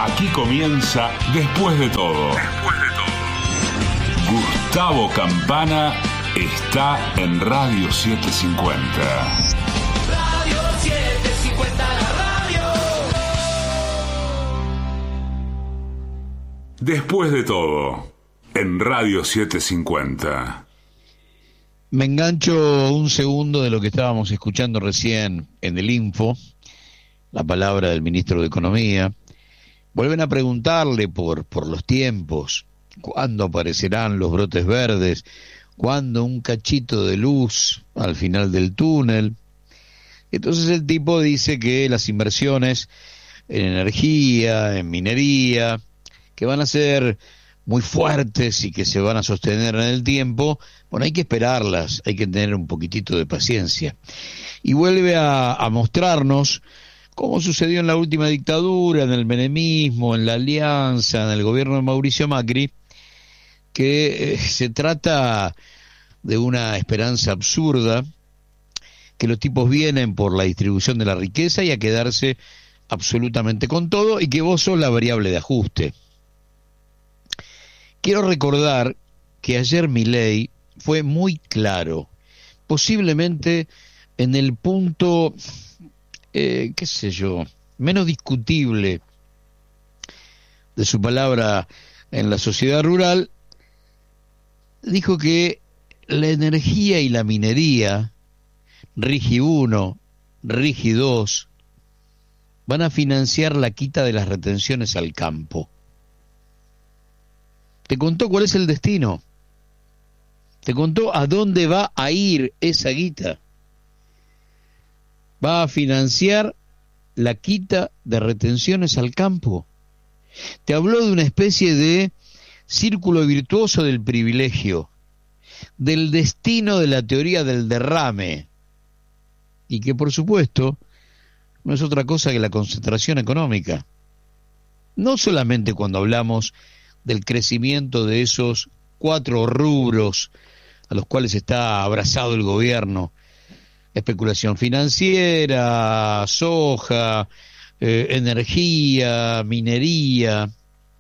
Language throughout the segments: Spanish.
Aquí comienza Después de todo. Después de todo. Gustavo Campana está en Radio 750. Radio 750, la radio. Después de todo, en Radio 750. Me engancho un segundo de lo que estábamos escuchando recién en el Info, la palabra del ministro de Economía. Vuelven a preguntarle por los tiempos, cuándo aparecerán los brotes verdes, cuándo un cachito de luz al final del túnel. Entonces el tipo dice que las inversiones en energía, en minería, que van a ser muy fuertes y que se van a sostener en el tiempo, bueno, hay que esperarlas, hay que tener un poquitito de paciencia. Y vuelve a mostrarnos, como sucedió en la última dictadura, en el menemismo, en la alianza, en el gobierno de Mauricio Macri, que se trata de una esperanza absurda, que los tipos vienen por la distribución de la riqueza y a quedarse absolutamente con todo, y que vos sos la variable de ajuste. Quiero recordar que ayer Milei fue muy claro, posiblemente en el punto, qué sé yo, menos discutible de su palabra en la sociedad rural. Dijo que la energía y la minería, RIGI 1, RIGI 2, van a financiar la quita de las retenciones al campo. Te contó cuál es el destino. Te contó a dónde va a ir esa guita. Va a financiar la quita de retenciones al campo. Te habló de una especie de círculo virtuoso del privilegio, del destino de la teoría del derrame, y que por supuesto no es otra cosa que la concentración económica. No solamente cuando hablamos del crecimiento de esos 4 rubros a los cuales está abrazado el gobierno: especulación financiera, soja, energía, minería.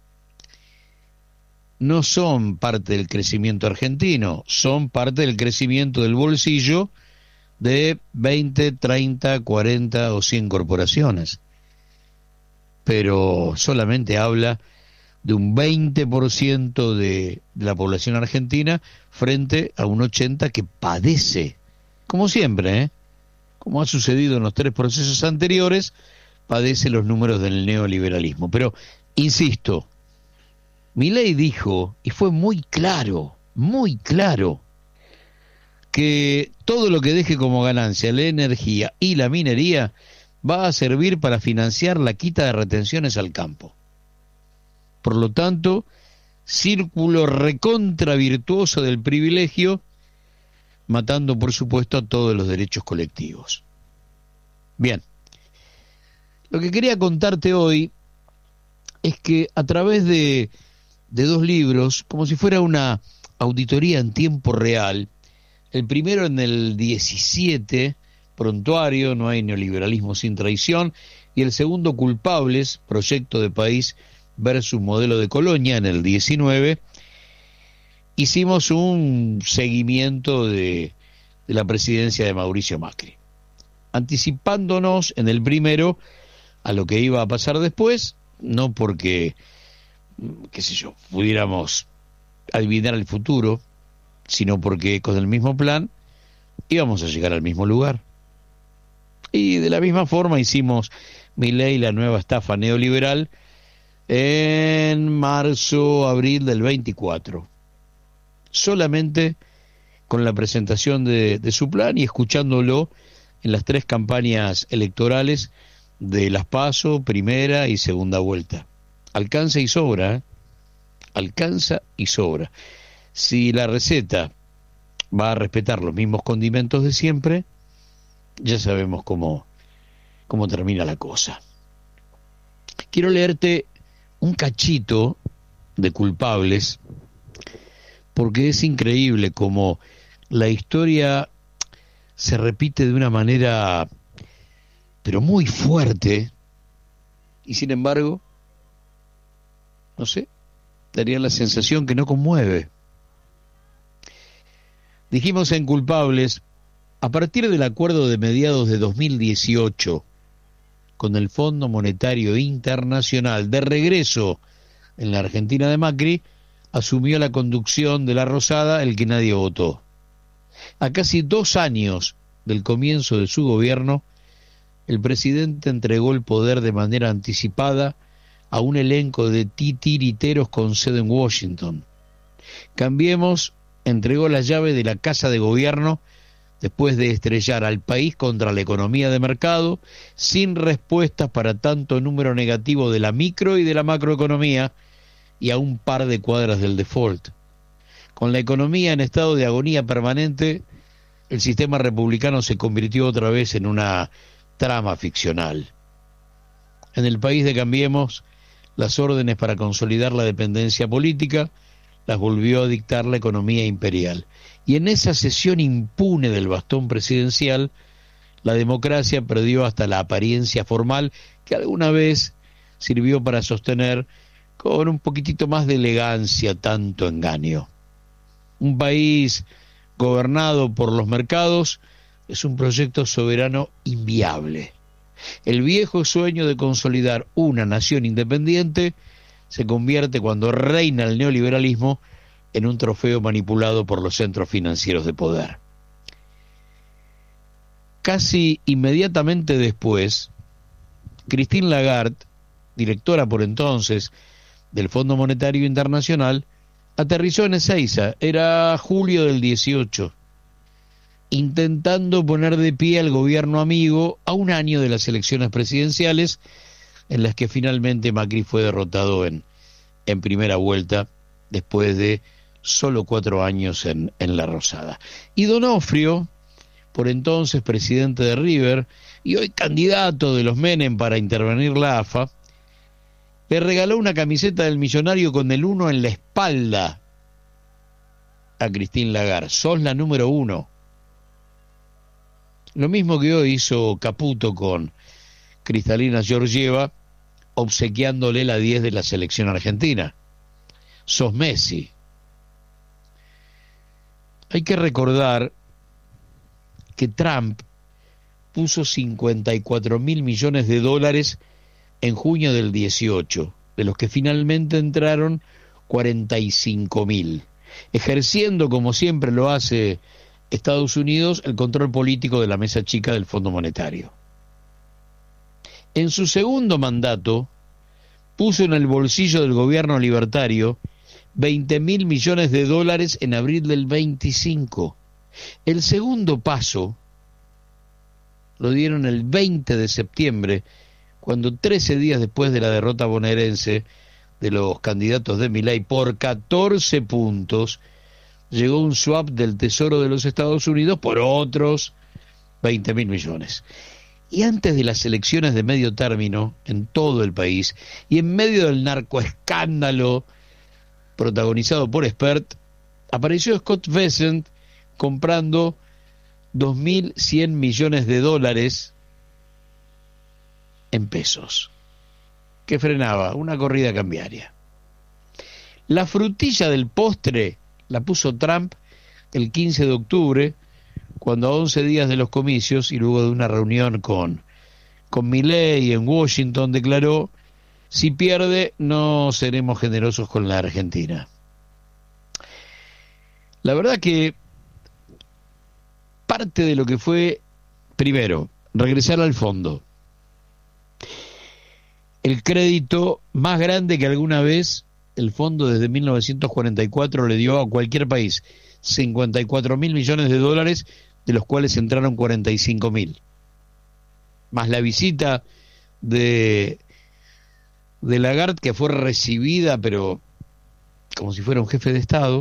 No son parte del crecimiento argentino, son parte del crecimiento del bolsillo de 20, 30, 40 o 100 corporaciones. Pero solamente habla de un 20% de la población argentina frente a un 80% que padece, como siempre, como ha sucedido en los 3 procesos anteriores, padece los números del neoliberalismo. Pero, insisto, Milei dijo, y fue muy claro, que todo lo que deje como ganancia la energía y la minería va a servir para financiar la quita de retenciones al campo. Por lo tanto, círculo recontra virtuoso del privilegio, matando por supuesto a todos los derechos colectivos. Bien, lo que quería contarte hoy es que a través de 2 libros, como si fuera una auditoría en tiempo real, el primero en el 17, Prontuario, no hay neoliberalismo sin traición, y el segundo, Culpables, proyecto de país versus modelo de colonia, en el 19, hicimos un seguimiento de la presidencia de Mauricio Macri, anticipándonos en el primero a lo que iba a pasar después, no porque, qué sé yo, pudiéramos adivinar el futuro, sino porque con el mismo plan íbamos a llegar al mismo lugar. Y de la misma forma hicimos Milei, la nueva estafa neoliberal, en marzo, abril del 24, solamente con la presentación de su plan y escuchándolo en las 3 campañas electorales de las PASO, primera y segunda vuelta. Alcanza y sobra, alcanza y sobra. Si la receta va a respetar los mismos condimentos de siempre, ya sabemos cómo termina la cosa. Quiero leerte un cachito de Culpables, porque es increíble cómo la historia se repite de una manera pero muy fuerte, y sin embargo no sé, daría la sensación que no conmueve. Dijimos en Culpables, a partir del acuerdo de mediados de 2018 con el Fondo Monetario Internacional de regreso en la Argentina de Macri, asumió la conducción de La Rosada el que nadie votó. A casi 2 años del comienzo de su gobierno, el presidente entregó el poder de manera anticipada a un elenco de titiriteros con sede en Washington. Cambiemos entregó la llave de la Casa de Gobierno después de estrellar al país contra la economía de mercado, sin respuestas para tanto número negativo de la micro y de la macroeconomía, y a un par de cuadras del default. Con la economía en estado de agonía permanente, el sistema republicano se convirtió otra vez en una trama ficcional. En el país de Cambiemos, las órdenes para consolidar la dependencia política las volvió a dictar la economía imperial. Y en esa cesión impune del bastón presidencial, la democracia perdió hasta la apariencia formal que alguna vez sirvió para sostener con un poquitito más de elegancia tanto engaño. Un país gobernado por los mercados es un proyecto soberano inviable. El viejo sueño de consolidar una nación independiente se convierte, cuando reina el neoliberalismo, en un trofeo manipulado por los centros financieros de poder. Casi inmediatamente después, Christine Lagarde, directora por entonces del Fondo Monetario Internacional, aterrizó en Ezeiza, era julio del 18, intentando poner de pie al gobierno amigo a un año de las elecciones presidenciales, en las que finalmente Macri fue derrotado en primera vuelta, después de solo 4 años en La Rosada. Y Donofrio, por entonces presidente de River, y hoy candidato de los Menem para intervenir la AFA, le regaló una camiseta del millonario con el 1 en la espalda a Christine Lagarde. Sos la número 1. Lo mismo que hoy hizo Caputo con Kristalina Georgieva, obsequiándole la 10 de la selección argentina. Sos Messi. Hay que recordar que Trump puso 54.000 millones de dólares en junio del 18, de los que finalmente entraron 45.000, ejerciendo, como siempre lo hace Estados Unidos, el control político de la mesa chica del Fondo Monetario. En su segundo mandato, puso en el bolsillo del gobierno libertario 20.000 millones de dólares en abril del 25. El segundo paso lo dieron el 20 de septiembre, cuando 13 días después de la derrota bonaerense de los candidatos de Milei por 14 puntos, llegó un swap del Tesoro de los Estados Unidos por otros 20.000 millones. Y antes de las elecciones de medio término en todo el país, y en medio del narcoescándalo protagonizado por Spert, apareció Scott Bessent comprando 2.100 millones de dólares en pesos, que frenaba una corrida cambiaria. La frutilla del postre la puso Trump el 15 de octubre, cuando a 11 días de los comicios y luego de una reunión con Milei en Washington, declaró: si pierde, no seremos generosos con la Argentina. La verdad que parte de lo que fue, primero, regresar al fondo, el crédito más grande que alguna vez el fondo desde 1944 le dio a cualquier país, 54.000 millones de dólares, de los cuales entraron 45.000, más la visita de Lagarde, que fue recibida pero como si fuera un jefe de Estado.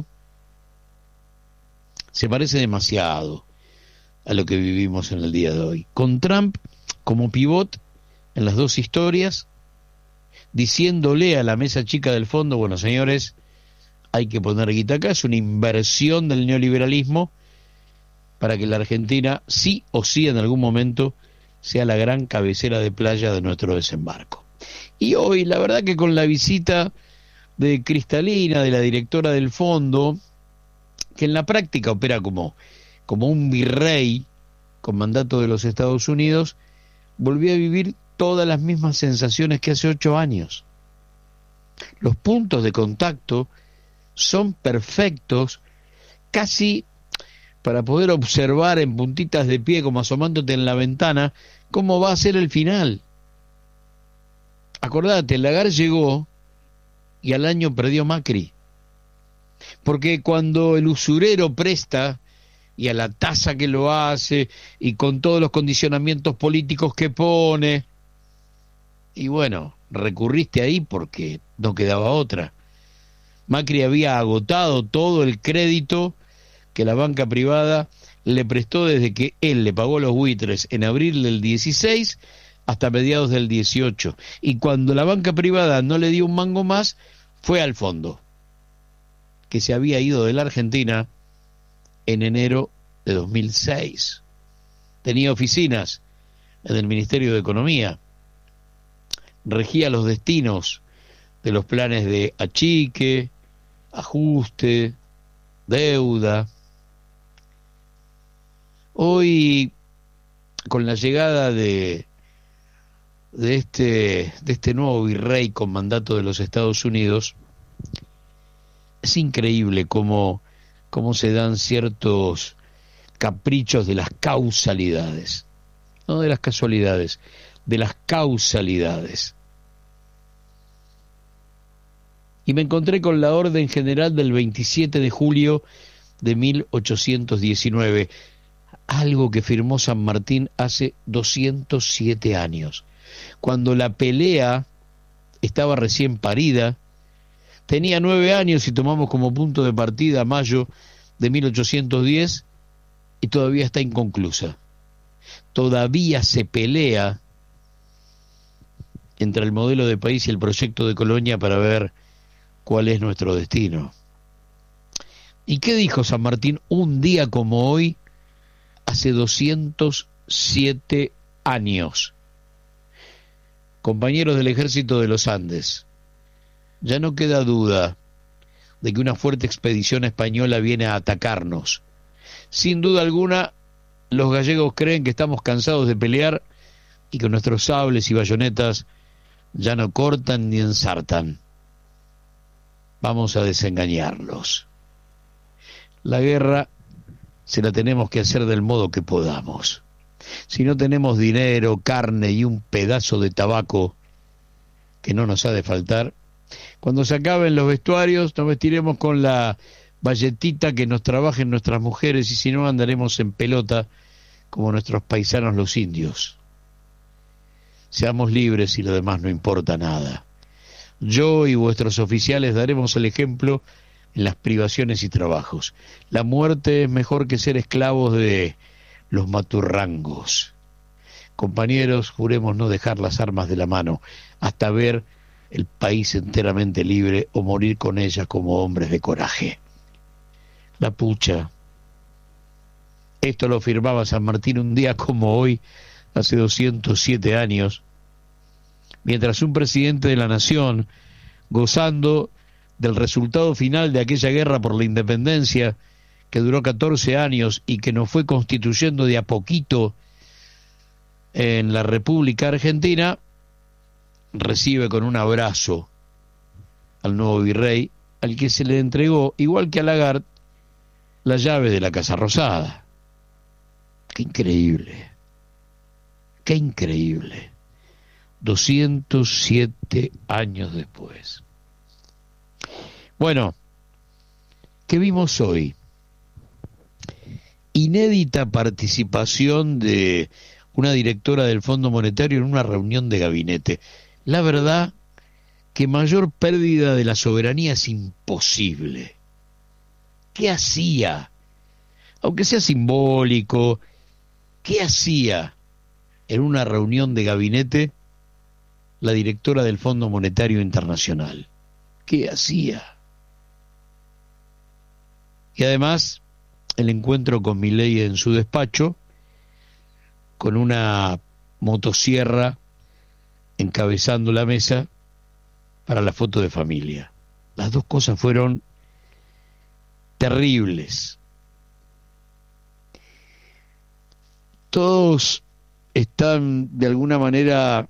Se parece demasiado a lo que vivimos en el día de hoy, con Trump como pivot en las dos historias, diciéndole a la mesa chica del fondo: bueno, señores, hay que poner guita acá, es una inversión del neoliberalismo para que la Argentina sí o sí en algún momento sea la gran cabecera de playa de nuestro desembarco. Y hoy, la verdad que con la visita de Cristalina, de la directora del fondo, que en la práctica opera como un virrey con mandato de los Estados Unidos, volvió a vivir todas las mismas sensaciones que hace 8 años. Los puntos de contacto son perfectos, casi para poder observar en puntitas de pie, como asomándote en la ventana, cómo va a ser el final. Acordate, Lagarde llegó y al año perdió Macri. Porque cuando el usurero presta, y a la tasa que lo hace, y con todos los condicionamientos políticos que pone, y bueno, recurriste ahí porque no quedaba otra. Macri había agotado todo el crédito que la banca privada le prestó desde que él le pagó los buitres en abril del 16 hasta mediados del 18. Y cuando la banca privada no le dio un mango más, fue al fondo, que se había ido de la Argentina en enero de 2006. Tenía oficinas en el Ministerio de Economía, regía los destinos de los planes de achique, ajuste, deuda. Hoy, con la llegada de este nuevo virrey con mandato de los Estados Unidos, es increíble cómo se dan ciertos caprichos de las causalidades, no de las casualidades, de las causalidades. Y me encontré con la orden general del 27 de julio de 1819, algo que firmó San Martín hace 207 años, cuando la pelea estaba recién parida. Tenía 9 años y tomamos como punto de partida mayo de 1810 y todavía está inconclusa. Todavía se pelea entre el modelo de país y el proyecto de colonia para ver cuál es nuestro destino. ¿Y qué dijo San Martín un día como hoy, hace 207 años? Compañeros del ejército de los Andes, ya no queda duda de que una fuerte expedición española viene a atacarnos. Sin duda alguna, los gallegos creen que estamos cansados de pelear y que nuestros sables y bayonetas ya no cortan ni ensartan. Vamos a desengañarlos. La guerra se la tenemos que hacer del modo que podamos. Si no tenemos dinero, carne y un pedazo de tabaco, que no nos ha de faltar, cuando se acaben los vestuarios nos vestiremos con la valletita que nos trabajen nuestras mujeres, y si no andaremos en pelota como nuestros paisanos los indios. Seamos libres y lo demás no importa nada. Yo y vuestros oficiales daremos el ejemplo en las privaciones y trabajos. La muerte es mejor que ser esclavos de los maturrangos. Compañeros, juremos no dejar las armas de la mano hasta ver el país enteramente libre o morir con ellas como hombres de coraje. La pucha. Esto lo firmaba San Martín un día como hoy, hace 207 años, mientras un presidente de la nación, gozando del resultado final de aquella guerra por la independencia, que duró 14 años y que nos fue constituyendo de a poquito en la República Argentina, recibe con un abrazo al nuevo virrey, al que se le entregó, igual que a Lagarde, la llave de la Casa Rosada. ¡Qué increíble! ¡Qué increíble! 207 años después. Bueno, ¿qué vimos hoy? Inédita participación de una directora del Fondo Monetario en una reunión de gabinete. La verdad que mayor pérdida de la soberanía es imposible. ¿Qué hacía? Aunque sea simbólico, ¿qué hacía en una reunión de gabinete la directora del Fondo Monetario Internacional? ¿Qué hacía? Y además, el encuentro con Milei en su despacho, con una motosierra encabezando la mesa para la foto de familia. Las dos cosas fueron terribles. Todos están de alguna manera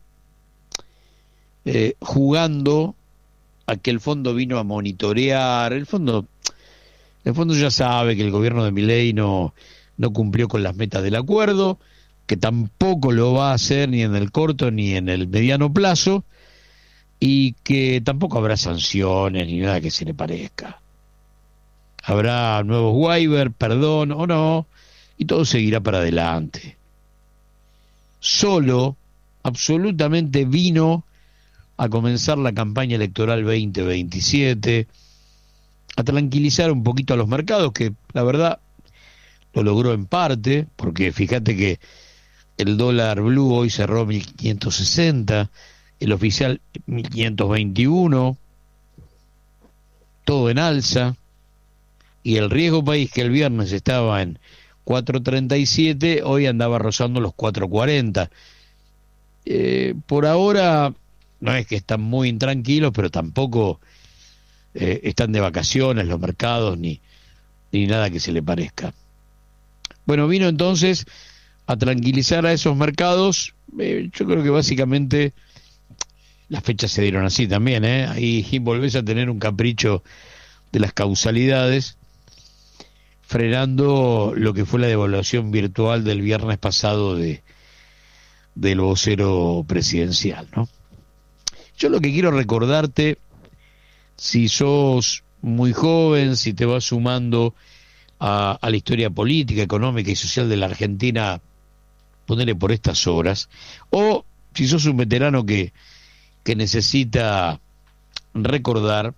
jugando a que el fondo vino a monitorear. El fondo ya sabe que el gobierno de Milei no cumplió con las metas del acuerdo, que tampoco lo va a hacer ni en el corto ni en el mediano plazo, y que tampoco habrá sanciones ni nada que se le parezca. Habrá nuevos waivers, perdón o no, y todo seguirá para adelante. Solo, absolutamente vino a comenzar la campaña electoral 2027, a tranquilizar un poquito a los mercados, que la verdad lo logró en parte, porque fíjate que el dólar blue hoy cerró 1560, el oficial 1521, todo en alza, y el riesgo país, que el viernes estaba en 4.37, hoy andaba rozando los 4.40. Por ahora no es que están muy intranquilos, pero tampoco están de vacaciones los mercados ni nada que se le parezca. Bueno, vino entonces a tranquilizar a esos mercados. Yo creo que básicamente las fechas se dieron así también, ahí volvés a tener un capricho de las causalidades, frenando lo que fue la devaluación virtual del viernes pasado del vocero presidencial, ¿no? Yo lo que quiero recordarte, si sos muy joven, si te vas sumando a la historia política, económica y social de la Argentina, ponele por estas horas, o si sos un veterano que necesita recordar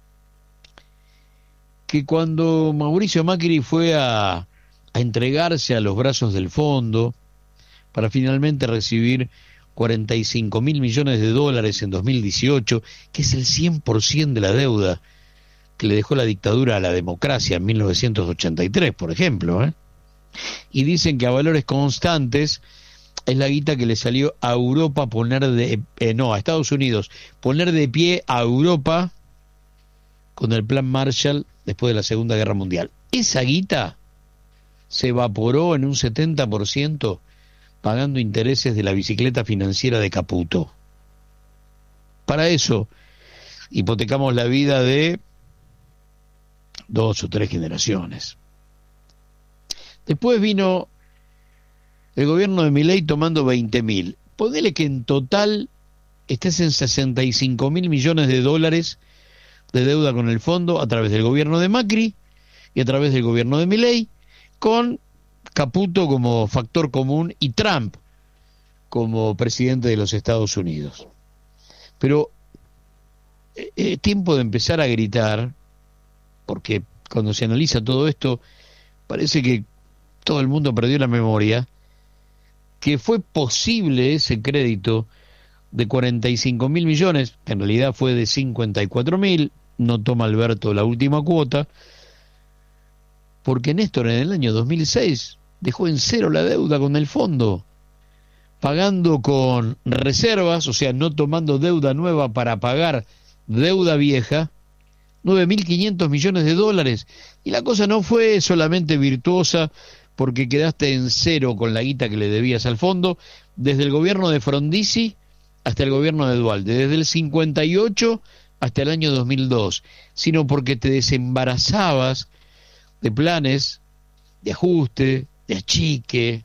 que cuando Mauricio Macri fue a entregarse a los brazos del fondo para finalmente recibir 45.000 millones de dólares en 2018, que es el 100% de la deuda que le dejó la dictadura a la democracia en 1983, por ejemplo, y dicen que a valores constantes es la guita que le salió a Europa a Estados Unidos poner de pie a Europa con el plan Marshall después de la Segunda Guerra Mundial. Esa guita se evaporó en un 70% pagando intereses de la bicicleta financiera de Caputo. Para eso hipotecamos la vida de 2 o 3 generaciones. Después vino el gobierno de Milei tomando 20.000. Ponele que en total estés en 65.000 millones de dólares de deuda con el fondo a través del gobierno de Macri y a través del gobierno de Milei, con Caputo como factor común y Trump como presidente de los Estados Unidos. Pero es tiempo de empezar a gritar, porque cuando se analiza todo esto parece que todo el mundo perdió la memoria, que fue posible ese crédito de 45.000 millones, en realidad fue de 54.000, no toma Alberto la última cuota, porque Néstor en el año 2006 dejó en cero la deuda con el fondo, pagando con reservas, o sea, no tomando deuda nueva para pagar deuda vieja, 9.500 millones de dólares, y la cosa no fue solamente virtuosa porque quedaste en cero con la guita que le debías al fondo, desde el gobierno de Frondizi hasta el gobierno de Dualde, desde el 58 hasta el año 2002, sino porque te desembarazabas de planes de ajuste, de achique.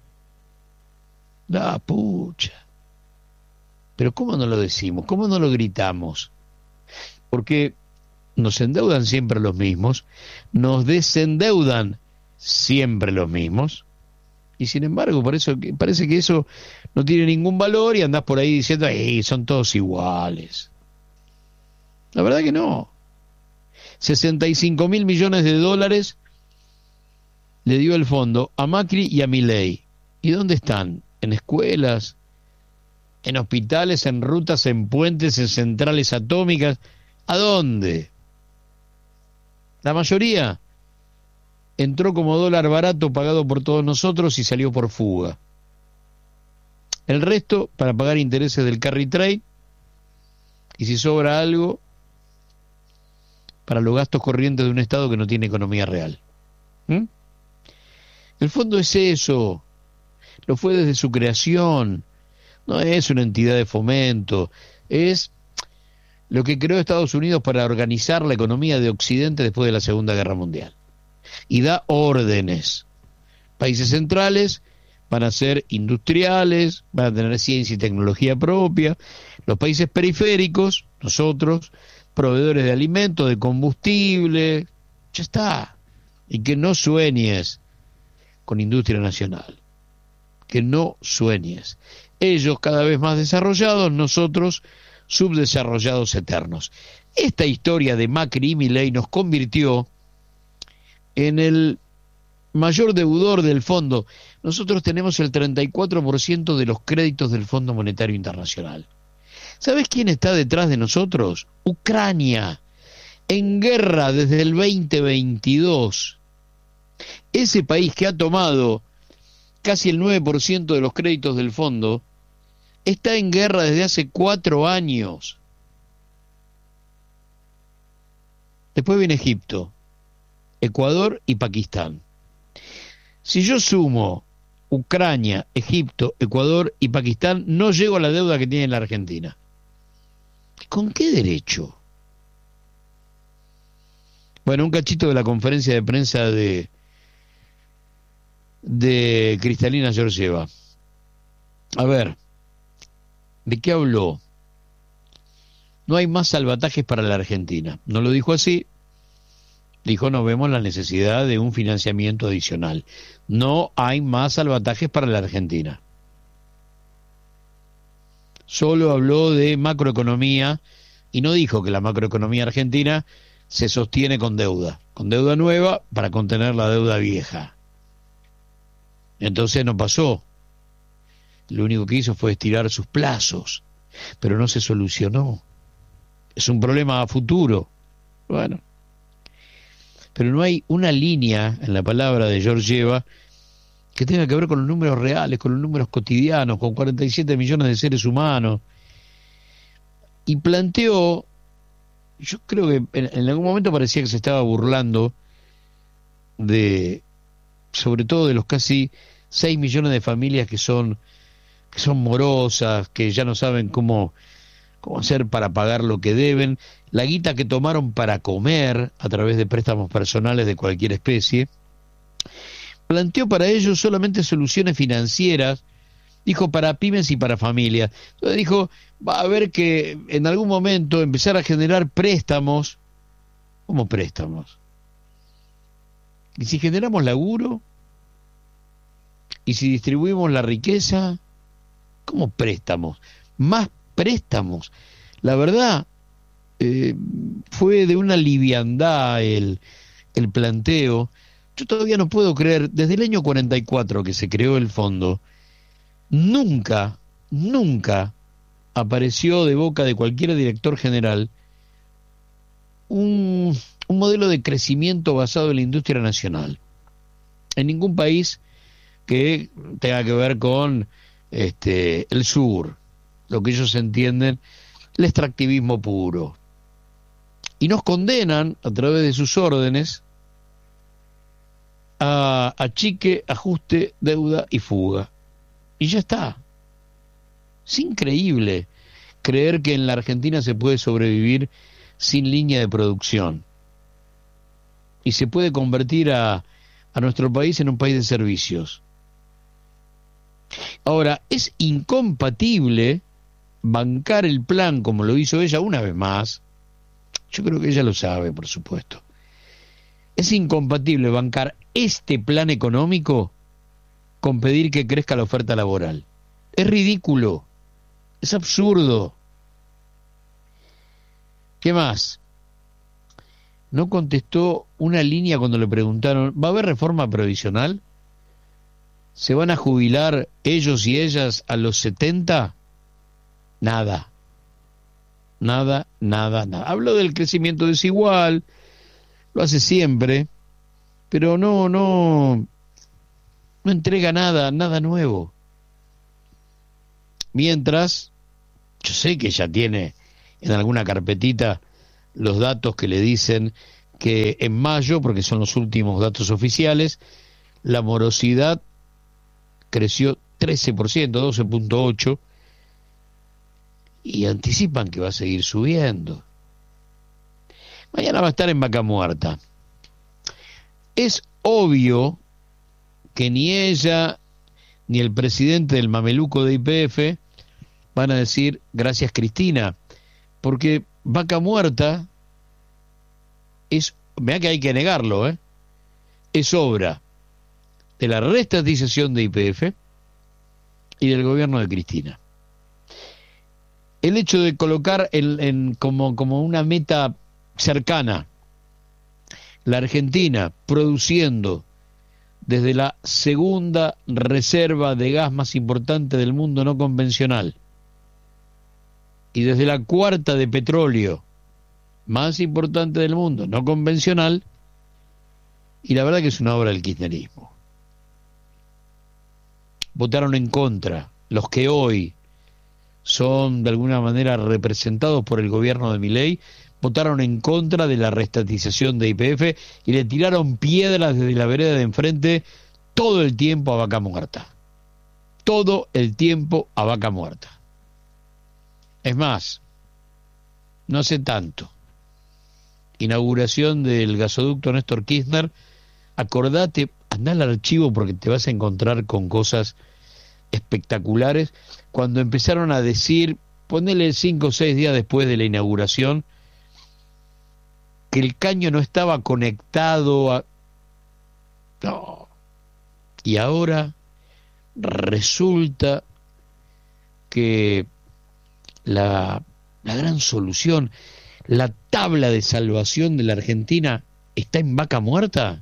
La pucha. Pero ¿cómo no lo decimos? ¿Cómo no lo gritamos? Porque nos endeudan siempre los mismos, nos desendeudan siempre los mismos, y sin embargo parece que eso no tiene ningún valor y andás por ahí diciendo, son todos iguales. La verdad que no. 65.000 millones de dólares le dio el fondo a Macri y a Milei. ¿Y dónde están? En escuelas, en hospitales, en rutas, en puentes, en centrales atómicas. ¿A dónde? La mayoría entró como dólar barato pagado por todos nosotros y salió por fuga. El resto para pagar intereses del carry trade, y si sobra algo, para los gastos corrientes de un Estado que no tiene economía real. ¿Mm? El fondo es eso, lo fue desde su creación, no es una entidad de fomento, es lo que creó Estados Unidos para organizar la economía de Occidente después de la Segunda Guerra Mundial. Y da órdenes. Países centrales van a ser industriales, van a tener ciencia y tecnología propia. Los países periféricos, nosotros, proveedores de alimentos, de combustible, ya está. Y que no sueñes con industria nacional. Que no sueñes. Ellos cada vez más desarrollados, nosotros subdesarrollados eternos. Esta historia de Macri y Milei nos convirtió en el mayor deudor del fondo. Nosotros tenemos el 34% de los créditos del Fondo Monetario Internacional. ¿Sabes quién está detrás de nosotros? Ucrania, en guerra desde el 2022. Ese país que ha tomado casi el 9% de los créditos del fondo está en guerra desde hace 4 años. Después viene Egipto, Ecuador y Pakistán. Si yo sumo Ucrania, Egipto, Ecuador y Pakistán, no llego a la deuda que tiene la Argentina. ¿Con qué derecho? Bueno, un cachito de la conferencia de prensa de Kristalina Georgieva. A ver, ¿de qué habló? No hay más salvatajes para la Argentina. No lo dijo así. Dijo, no vemos la necesidad de un financiamiento adicional. No hay más salvatajes para la Argentina. Solo habló de macroeconomía y no dijo que la macroeconomía argentina se sostiene con deuda nueva para contener la deuda vieja. Entonces no pasó. Lo único que hizo fue estirar sus plazos, pero no se solucionó. Es un problema a futuro. Bueno, pero no hay una línea en la palabra de Georgieva que tenga que ver con los números reales, con los números cotidianos, con 47 millones de seres humanos. Y planteó, yo creo que en algún momento parecía que se estaba burlando sobre todo de los casi 6 millones de familias que son morosas, que ya no saben cómo hacer para pagar lo que deben, la guita que tomaron para comer a través de préstamos personales de cualquier especie. Planteó para ellos solamente soluciones financieras, dijo para pymes y para familias. Entonces dijo, va a haber que en algún momento empezar a generar préstamos. ¿Cómo préstamos? ¿Y si generamos laburo? ¿Y si distribuimos la riqueza? ¿Cómo préstamos? Más préstamos. La verdad, fue de una liviandad el planteo. Yo todavía no puedo creer, desde el año 44 que se creó el fondo, nunca apareció de boca de cualquier director general un modelo de crecimiento basado en la industria nacional. En ningún país que tenga que ver con el sur, lo que ellos entienden, el extractivismo puro. Y nos condenan, a través de sus órdenes, a achique, ajuste, deuda y fuga. Y ya está. Es increíble creer que en la Argentina se puede sobrevivir sin línea de producción. Y se puede convertir a nuestro país en un país de servicios. Ahora, es incompatible bancar el plan como lo hizo ella una vez más. Yo creo que ella lo sabe, por supuesto. Es incompatible bancar este plan económico con pedir que crezca la oferta laboral. Es ridículo. Es absurdo. ¿Qué más? No contestó una línea cuando le preguntaron, ¿va a haber reforma previsional? ¿Se van a jubilar ellos y ellas a los 70? Nada. Nada. Habló del crecimiento desigual, lo hace siempre, pero no entrega nada nuevo. Mientras, yo sé que ella tiene en alguna carpetita los datos que le dicen que en mayo, porque son los últimos datos oficiales, la morosidad creció 13%, 12.8%, y anticipan que va a seguir subiendo. Mañana va a estar en Vaca Muerta. Es obvio que ni ella ni el presidente del mameluco de YPF van a decir gracias Cristina, porque Vaca Muerta es, mirá que hay que negarlo, es obra de la reestatización de YPF y del gobierno de Cristina. El hecho de colocar como una meta cercana la Argentina produciendo desde la segunda reserva de gas más importante del mundo no convencional y desde la cuarta de petróleo más importante del mundo no convencional, y la verdad que es una obra del kirchnerismo. Votaron en contra los que hoy son de alguna manera representados por el gobierno de Milei, votaron en contra de la reestatización de YPF y le tiraron piedras desde la vereda de enfrente todo el tiempo a Vaca Muerta. Todo el tiempo a Vaca Muerta. Es más, no hace tanto, inauguración del gasoducto Néstor Kirchner, acordate, andá al archivo porque te vas a encontrar con cosas espectaculares, cuando empezaron a decir, ponele 5 o 6 días después de la inauguración, que el caño no estaba conectado a... No. Y ahora resulta que la gran solución, la tabla de salvación de la Argentina está en Vaca Muerta.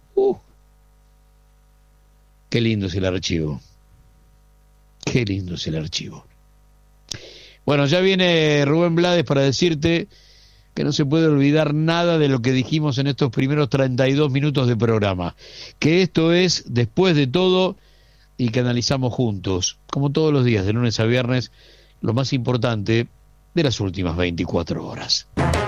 Qué lindo es el archivo. Qué lindo es el archivo. Bueno, ya viene Rubén Blades para decirte que no se puede olvidar nada de lo que dijimos en estos primeros 32 minutos de programa. Que esto es Después de Todo y que analizamos juntos, como todos los días, de lunes a viernes, lo más importante de las últimas 24 horas.